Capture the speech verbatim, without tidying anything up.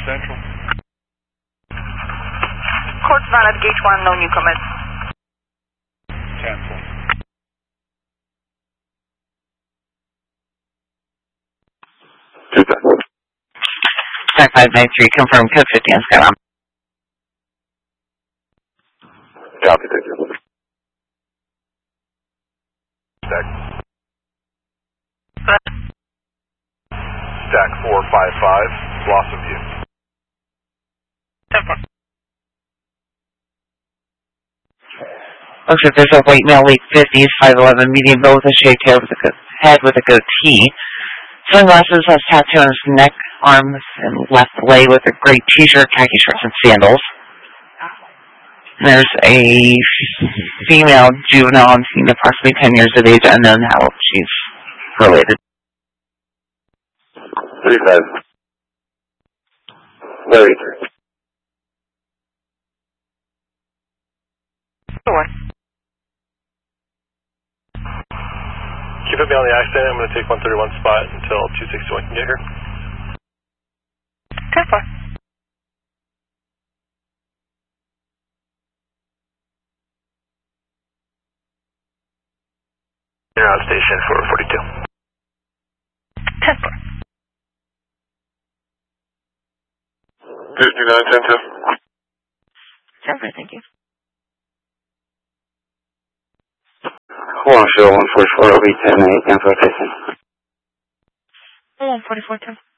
Central. Court nine at gate one, no newcomers. Cancel. Sky five nine three, confirm code fifty on Skyline. Copy, thank you. Stack. Stack four five five, loss of view. Looks like there's a white male, late fifties, five eleven, medium build with a shaved head with a, go head with a goatee. Sunglasses, has tattoo on his neck, arms, and left leg with a gray t-shirt, khaki shorts, and sandals. There's a female juvenile on scene, approximately ten years of age, unknown how she's related. thirty-five. thirty-three. Sure. Keep it beyond the accident. I'm going to take one thirty-one spot until two sixty-one can get here. ten four. You're out station for forty-two. ten four. fifty-nine, ten two. ten four, thank you. One show, one forty-four, O B ten eight, info station. one forty-four, ten.